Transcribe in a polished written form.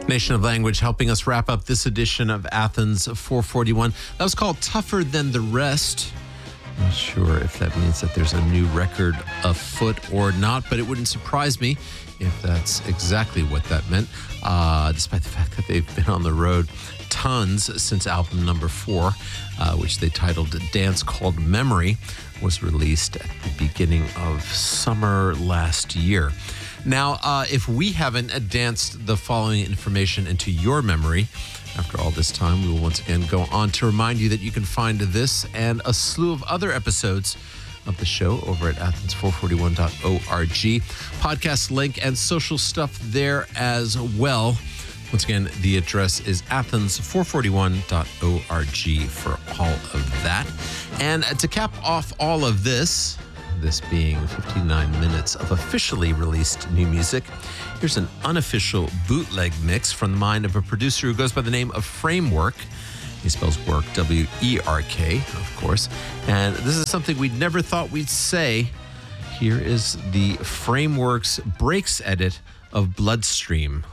Nation of Language helping us wrap up this edition of Athens 441. That was called Tougher Than the Rest. Not sure if that means that there's a new record afoot or not, but it wouldn't surprise me if that's exactly what that meant, despite the fact that they've been on the road tons since album number 4, which they titled Dance Called Memory, was released at the beginning of summer last year. Now, if we haven't danced the following information into your memory, after all this time, we will once again go on to remind you that you can find this and a slew of other episodes of the show over at athens441.org. Podcast link and social stuff there as well. Once again, the address is athens441.org for all of that. And to cap off all of this being 59 minutes of officially released new music, here's an unofficial bootleg mix from the mind of a producer who goes by the name of Framework. He spells work W-E-R-K, of course. And this is something we never thought we'd say. Here is the Framework's Breaks edit of Bloodstream.